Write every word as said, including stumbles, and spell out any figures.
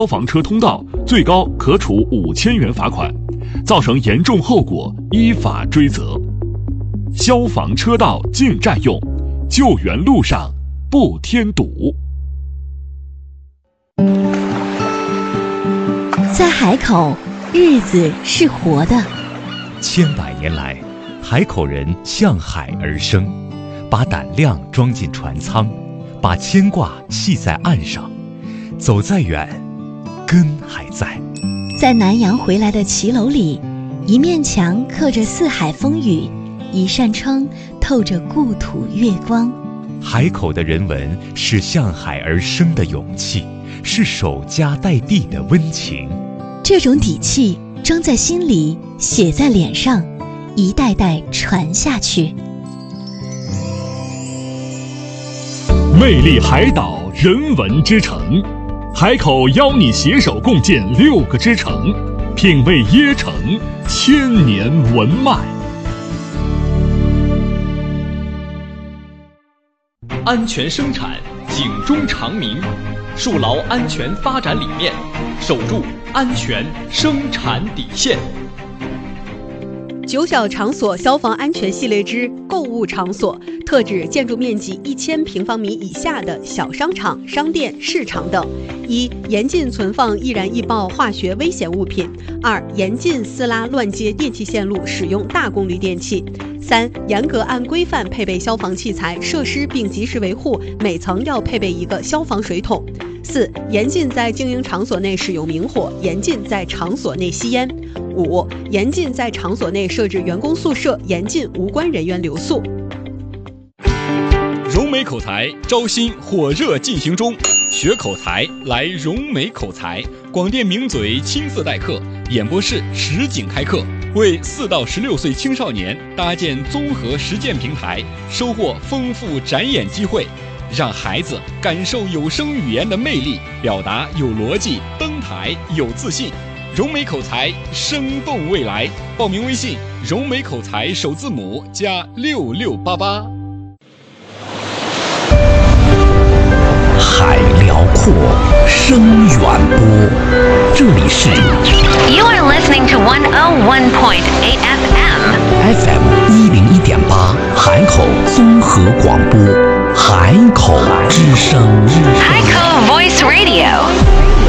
消防车通道，最高可处五千元罚款，造成严重后果依法追责。消防车道禁占用，救援路上不添堵。 在海口，日子是活的。 千百年来，海口人向海而生，把胆量装进船舱，把牵挂系在岸上，走再远，根还在。 在南洋回来的骑楼里，一面墙刻着四海风雨，一扇窗透着故土月光。 海口的人文是向海而生的勇气，是守家待地的温情。 这种底气装在心里，写在脸上，一代代传下去。 魅力海岛人文之城，海口邀你携手共建六个之城，品味椰城千年文脉。 安全生产，警钟长鸣，树牢安全发展理念，守住安全生产底线。 九小场所消防安全系列之购物场所，特指建筑面积一千平方米以下的小商场、商店、市场等。一、严禁存放易燃易爆化学危险物品；二、严禁私拉乱接电气线路，使用大功率电器；三、严格按规范配备消防器材设施，并及时维护，每层要配备一个消防水桶；四、严禁在经营场所内使用明火，严禁在场所内吸烟；五、严禁在场所内设置员工宿舍，严禁无关人员留宿。 融美口才招新火热进行中，学口才来融美口才，广电名嘴亲自代课，演播室实景开课，为四到十六岁青少年搭建综合实践平台，收获丰富展演机会，让孩子感受有声语言的魅力，表达有逻辑，登台有自信。融美口才，生动未来。报名微信：融美口才首字母加六六八八。 海辽阔，声远播，这里是 You are listening to one oh one point eight F M F M 一零一点八，海口综合广播，海口之声。